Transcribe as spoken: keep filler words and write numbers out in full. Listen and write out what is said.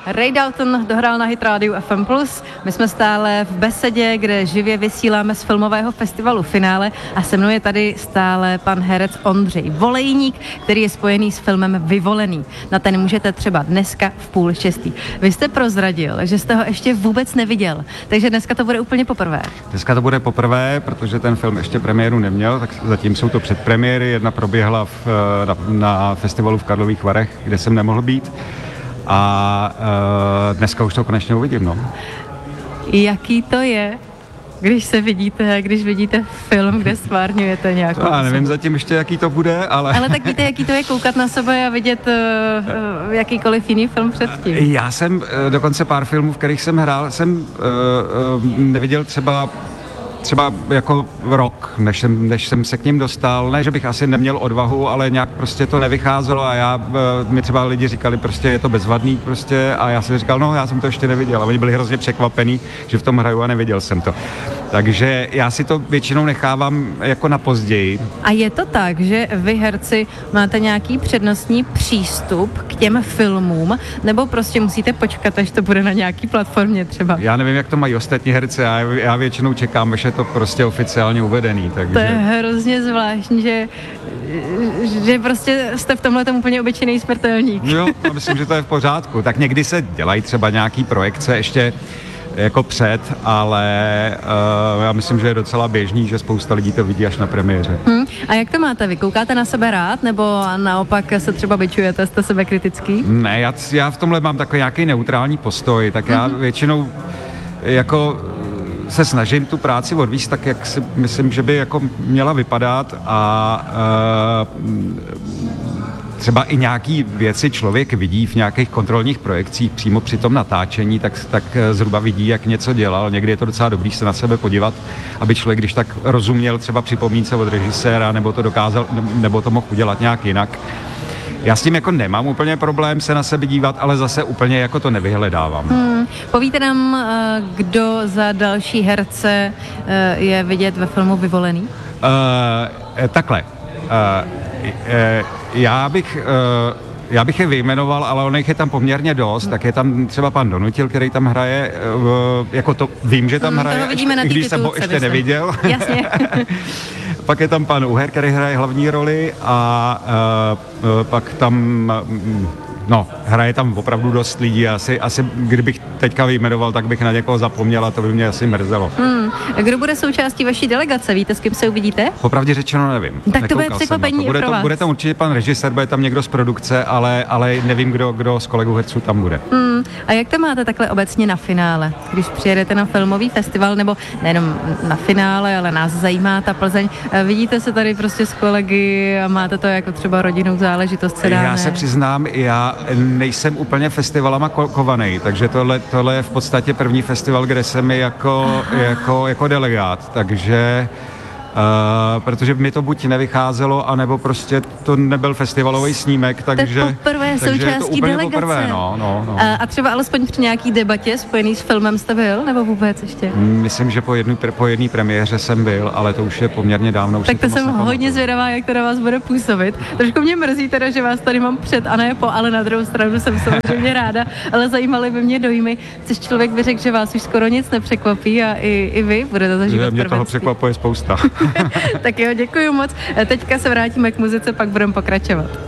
Ray Dalton dohrál na Hit Radio F M plus. My jsme stále v besedě, kde živě vysíláme z filmového festivalu Finále a se mnou je tady stále pan herec Ondřej Volejník, který je spojený s filmem Vyvolený. Na ten můžete třeba dneska v půl šestý. Vy jste prozradil, že jste ho ještě vůbec neviděl, takže dneska to bude úplně poprvé. Dneska to bude poprvé, protože ten film ještě premiéru neměl, tak zatím jsou to předpremiéry. Jedna proběhla v, na, na festivalu v Karlových Varech, kde jsem nemohl být. A uh, dneska už to konečně uvidím, no. Jaký to je, když se vidíte, když vidíte film, kde stvárňujete nějakou Já nevím osobu? zatím ještě, jaký to bude, ale... Ale tak víte, jaký to je koukat na sebe a vidět uh, uh, jakýkoliv jiný film předtím. Já jsem uh, dokonce pár filmů, v kterých jsem hrál, jsem uh, uh, neviděl třeba třeba jako rok, než jsem, než jsem se k ním dostal. Ne, že bych asi neměl odvahu, ale nějak prostě to nevycházelo a já, mi třeba lidi říkali, prostě je to bezvadný prostě a já jsem říkal, no já jsem to ještě neviděl a oni byli hrozně překvapení, že v tom hraju a neviděl jsem to. Takže já si to většinou nechávám jako na později. A je to tak, že vy herci máte nějaký přednostní přístup k těm filmům, nebo prostě musíte počkat, až to bude na nějaký platformě třeba? Já nevím, jak to mají ostatní herci, já, já většinou čekám, až je to prostě oficiálně uvedený. Takže... To je hrozně zvláštní, že, že prostě jste v tomhle tom úplně obyčejný smrtelník. Jo, já myslím, že to je v pořádku. Tak někdy se dělají třeba nějaký projekce ještě jako před, ale uh, já myslím, že je docela běžný, že spousta lidí to vidí až na premiéře. Hmm. A jak to máte? Vy koukáte na sebe rád, nebo naopak se třeba bičujete, jste sebe kritický? Ne, já, já v tomhle mám takový nějaký neutrální postoj, tak já mm-hmm. většinou jako se snažím tu práci odvíct tak, jak si myslím, že by jako měla vypadat a uh, třeba i nějaký věci člověk vidí v nějakých kontrolních projekcích přímo při tom natáčení, tak, tak zhruba vidí, jak něco dělal. Někdy je to docela dobrý se na sebe podívat, aby člověk, když tak rozuměl třeba připomínce od režiséra, nebo to dokázal, nebo to mohl udělat nějak jinak. Já s tím jako nemám úplně problém se na sebe dívat, ale zase úplně jako to nevyhledávám. Hmm. Povíte nám, kdo za další herce je vidět ve filmu Vyvolený? Uh, takhle. Uh, uh, já bych... Uh, Já bych je vyjmenoval, ale on jich je tam poměrně dost, tak je tam třeba pan Donutil, který tam hraje, uh, jako to vím, že tam hmm, hraje, ještě, když jsem ho ještě myslím. neviděl. Jasně. Pak je tam pan Uher, který hraje hlavní roli a uh, uh, pak tam... Uh, No, hraje tam opravdu dost lidí. Asi, asi kdybych teďka vyjmenoval, tak bych na někoho zapomněl a to by mě asi mrzelo. Hmm. Kdo bude součástí vaší delegace? Víte, s kým se uvidíte? Popravdě řečeno nevím. Tak to bude překvapení bude pro vás. To, bude tam určitě pan režisér, bude tam někdo z produkce, ale, ale nevím, kdo, kdo z kolegů herců tam bude. Hmm. A jak to máte takhle obecně na finále? Když přijedete na filmový festival, nebo nejenom na finále, ale nás zajímá ta Plzeň. Vidíte se tady prostě s kolegy a máte to jako třeba rodinnou záležitost? Se já se přiznám, já nejsem úplně festivalama kovanej, takže tohle, tohle je v podstatě první festival, kde jsem jako, jako, jako delegát, takže Uh, protože mi to buď nevycházelo, anebo prostě to nebyl festivalový snímek, takže, to poprvé takže je to úplně delegace. poprvé. No, no, no. A, a třeba alespoň při nějaký debatě spojený s filmem jste byl, nebo vůbec ještě? Myslím, že po jedné po jedné premiéře jsem byl, ale to už je poměrně dávno. Tak to jsem hodně zvědavá, jak to na vás bude působit. Trošku mě mrzí teda, že vás tady mám před a ne po, ale na druhou stranu jsem samozřejmě ráda, ale zajímaly by mě dojmy, což člověk by řekl, že vás už skoro nic nepřekvapí a i, i vy budete zažívat. Mě toho překvapuje spousta. Tak jo, děkuji moc. Teďka se vrátíme k muzice, pak budeme pokračovat.